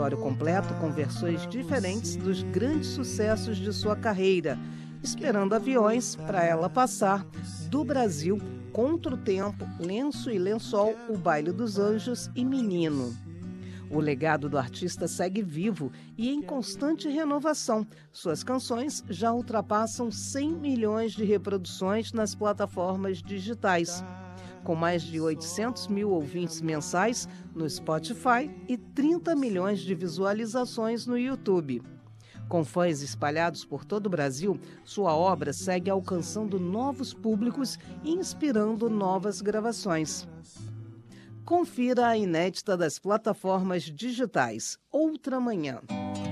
repertório completo com versões diferentes dos grandes sucessos de sua carreira, Esperando Aviões, Pra Ela Passar, Do Brasil, Contra o Tempo, Lenço e Lençol, O Baile dos Anjos e Menino. O legado do artista segue vivo e em constante renovação. Suas canções já ultrapassam 100 milhões de reproduções nas plataformas digitais, com mais de 800 mil ouvintes mensais no Spotify e 30 milhões de visualizações no YouTube. Com fãs espalhados por todo o Brasil, sua obra segue alcançando novos públicos e inspirando novas gravações. Confira a inédita das plataformas digitais, Outra Manhã.